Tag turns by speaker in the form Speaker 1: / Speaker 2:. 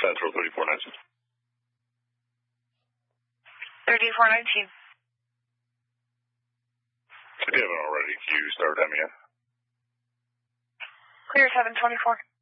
Speaker 1: Central 3419.
Speaker 2: 3419.
Speaker 1: If you haven't already, can you start MEF?
Speaker 2: Clear 724.